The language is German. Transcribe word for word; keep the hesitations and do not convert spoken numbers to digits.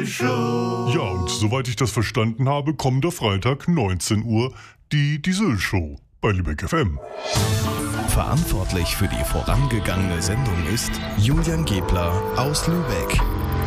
Show. Ja, und soweit ich das verstanden habe, kommender Freitag neunzehn Uhr die Diesel Show bei Lübeck F M. Verantwortlich für die vorangegangene Sendung ist Julian Gebler aus Lübeck.